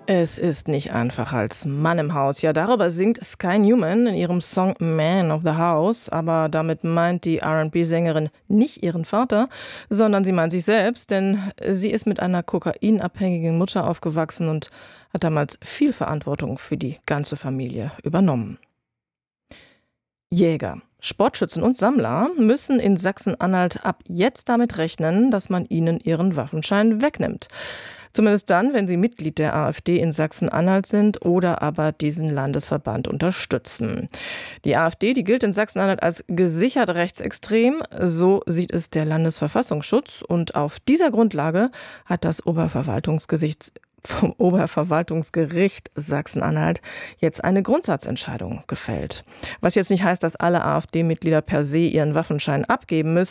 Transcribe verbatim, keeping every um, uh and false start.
Es ist nicht einfach als Mann im Haus. Ja, darüber singt Sky Newman in ihrem Song Man of the House. Aber damit meint die R and B-Sängerin nicht ihren Vater, sondern sie meint sich selbst, denn sie ist mit einer kokainabhängigen Mutter aufgewachsen und hat damals viel Verantwortung für die ganze Familie übernommen. Jäger, Sportschützen und Sammler müssen in Sachsen-Anhalt ab jetzt damit rechnen, dass man ihnen ihren Waffenschein wegnimmt. Zumindest dann, wenn sie Mitglied der AfD in Sachsen-Anhalt sind oder aber diesen Landesverband unterstützen. Die AfD, die gilt in Sachsen-Anhalt als gesichert rechtsextrem, so sieht es der Landesverfassungsschutz. Und auf dieser Grundlage hat das Oberverwaltungsgericht vom Oberverwaltungsgericht Sachsen-Anhalt jetzt eine Grundsatzentscheidung gefällt. Was jetzt nicht heißt, dass alle AfD-Mitglieder per se ihren Waffenschein abgeben müssen.